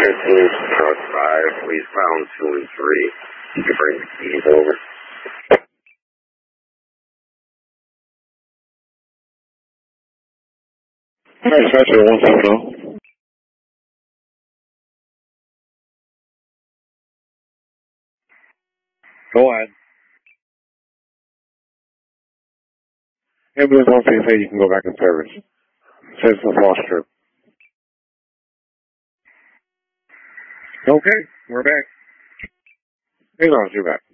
Police truck 5, police found 2 and 3. You can bring the keys over. Dispatcher 170. Go ahead. Ambulance 158, you can go back in service. Says the false trip. Okay, we're back. Hang on, you're back.